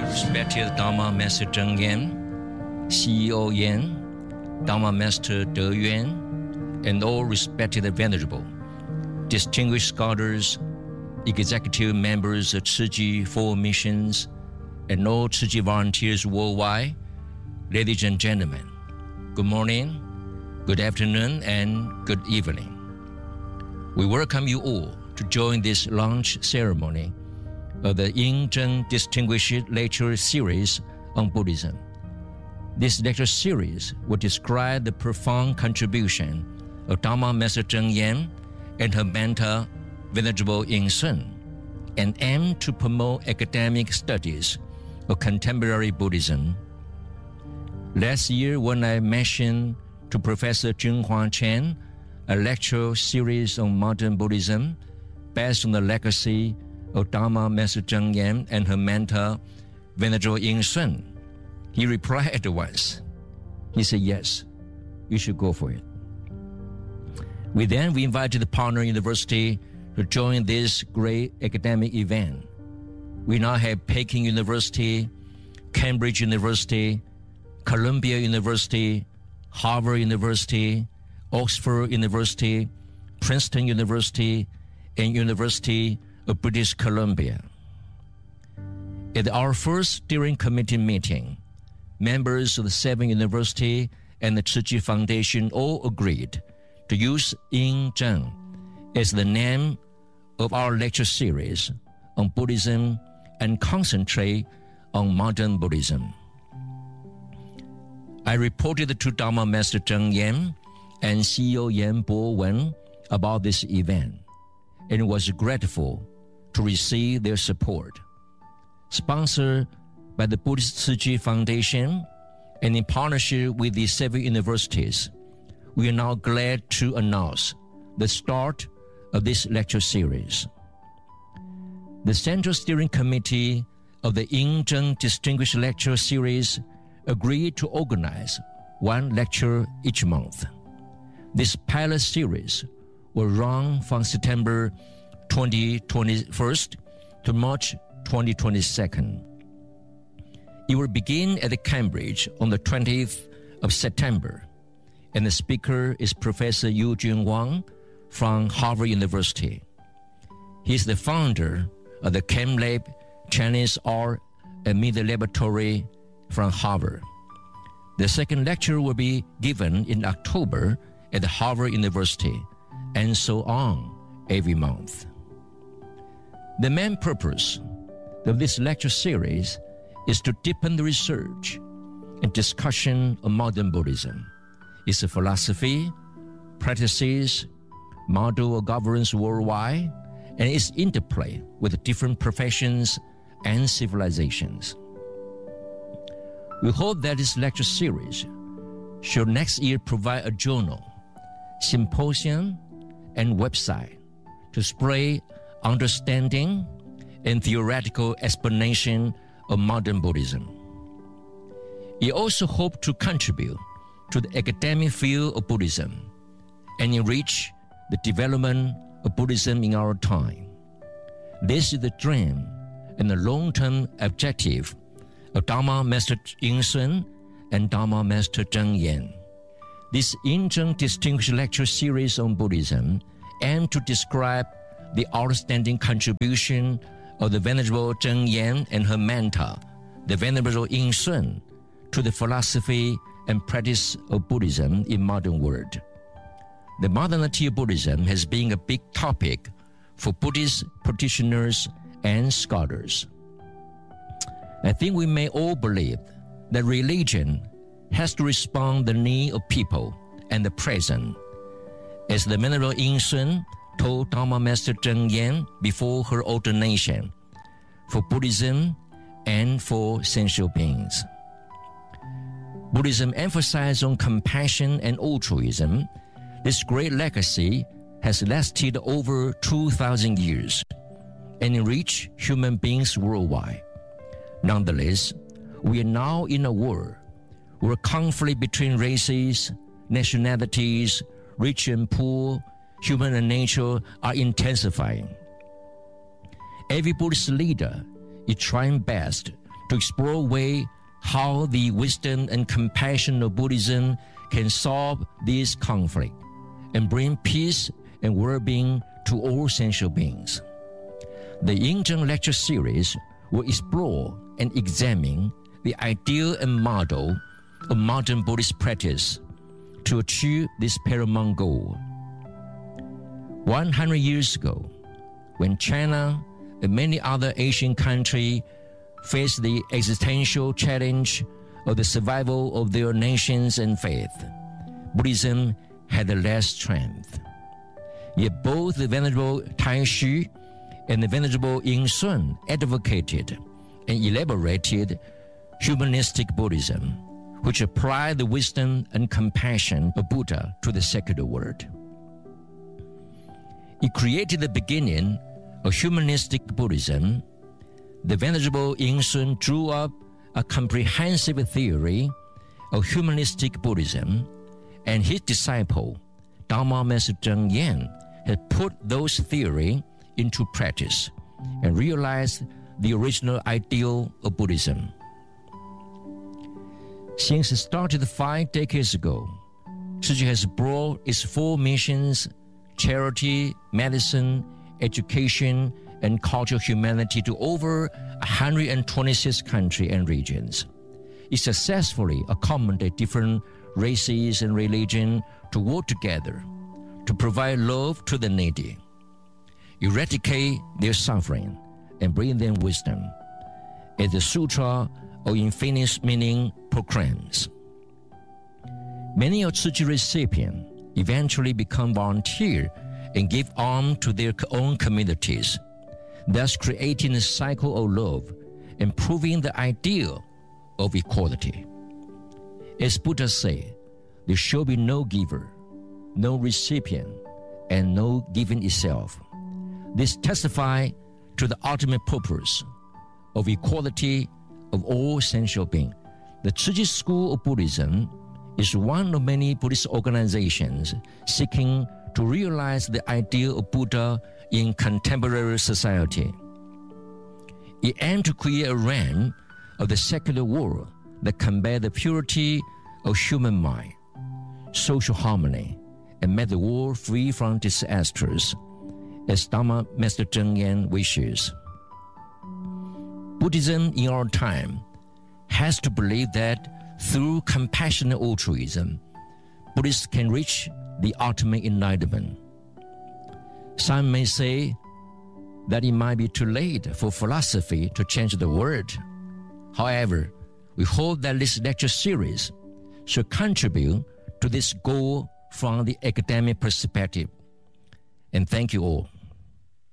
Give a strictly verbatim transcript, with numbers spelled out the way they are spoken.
Respected Dharma Master Zheng Yan, C E O Yan, Dharma Master De Yuan, and all respected venerable, distinguished scholars, executive members of Tzu Chi Four Missions, and all Tzu Chi volunteers worldwide, ladies and gentlemen, good morning, good afternoon, and good evening. We welcome you all to join this launch ceremony of the Yin Zheng Distinguished Lecture Series on Buddhism. This lecture series will describe the profound contribution of Dharma Master Zheng Yan and her mentor, Venerable Yin Sun, and aim to promote academic studies of contemporary Buddhism. Last year, when I mentioned to Professor Junhua Chen a lecture series on modern Buddhism based on the legacy of Dharma Master Zheng Yan and her mentor, Venerable Yin Sun, he replied at once. He said, yes, you should go for it. We then we invited the partner university to join this great academic event. We now have Peking University, Cambridge University, Columbia University, Harvard University, Oxford University, Princeton University, and University of British Columbia. At our first steering committee meeting, members of the seven universities and the Tzu Chi Foundation all agreed to use Yin Zheng as the name of our lecture series on Buddhism and concentrate on modern Buddhism. I reported to Dharma Master Zheng Yan and C E O Yan Bo Wen about this event and was grateful to receive their support. Sponsored by the Buddhist Tzu Chi Foundation and in partnership with the seven universities, we are now glad to announce the start of this lecture series. The Central Steering Committee of the Yin Zheng Distinguished Lecture Series agreed to organize one lecture each month. This pilot series will run from September twenty twenty-one to March twenty twenty-two. It will begin at Cambridge on the twentieth of September, and the speaker is Professor Eugene Wang from Harvard University. He is the founder of the ChemLab Chinese Art and Media Laboratory from Harvard. The second lecture will be given in October at Harvard University, and so on every month. The main purpose of this lecture series is to deepen the research and discussion of modern Buddhism, its philosophy, practices, model of governance worldwide, and its interplay with different professions and civilizations. We hope that this lecture series should next year provide a journal, symposium, and website to spread understanding and theoretical explanation of modern Buddhism. It also hopes to contribute to the academic field of Buddhism and enrich the development of Buddhism in our time. This is the dream and the long-term objective of Dharma Master Yin Sun and Dharma Master Zheng Yan. This Yin Zheng Distinguished Lecture Series on Buddhism aims to describe the outstanding contribution of the Venerable Zheng Yan and her mentor, the Venerable Yin Sun, to the philosophy and practice of Buddhism in modern world. The modernity of Buddhism has been a big topic for Buddhist practitioners and scholars. I think we may all believe that religion has to respond to the need of people and the present. As the Venerable Yin Sun told Dharma Master Zheng Yan before her ordination, for Buddhism and for sentient beings. Buddhism emphasizes on compassion and altruism. This great legacy has lasted over two thousand years and enriched human beings worldwide. Nonetheless, we are now in a world where conflict between races, nationalities, rich and poor, human and nature are intensifying. Every Buddhist leader is trying best to explore a way how the wisdom and compassion of Buddhism can solve this conflict and bring peace and well-being to all sentient beings. The Yingzheng lecture series will explore and examine the ideal and model of modern Buddhist practice to achieve this paramount goal. one hundred years ago, when China and many other Asian countries faced the existential challenge of the survival of their nations and faith, Buddhism had less strength. Yet both the Venerable Taixu and the Venerable Yingsun advocated and elaborated humanistic Buddhism, which applied the wisdom and compassion of Buddha to the secular world. It created the beginning of humanistic Buddhism. The Venerable Yingsun drew up a comprehensive theory of humanistic Buddhism, and his disciple, Dharma Master Zheng Yan, had put those theories into practice and realized the original ideal of Buddhism. Since it started five decades ago, Tzu Chi has brought its four missions: charity, medicine, education, and cultural humanity to over one hundred twenty-six countries and regions. It successfully accommodated different races and religions to work together to provide love to the needy, eradicate their suffering, and bring them wisdom, as the Sutra of Infinite Meaning proclaims. Many of Tzu Chi recipients eventually become volunteers and give alms to their own communities, thus creating a cycle of love and proving the ideal of equality. As Buddha said, there shall be no giver, no recipient, and no giving itself. This testifies to the ultimate purpose of equality of all sentient beings. The Tzu Chi School of Buddhism is one of many Buddhist organizations seeking to realize the ideal of Buddha in contemporary society. It aims to create a realm of the secular world that combats the purity of human mind, social harmony, and make the world free from disasters, as Dharma Master Zheng Yan wishes. Buddhism in our time has to believe that through compassionate altruism, Buddhists can reach the ultimate enlightenment. Some may say that it might be too late for philosophy to change the world. However, we hope that this lecture series should contribute to this goal from the academic perspective. And thank you all.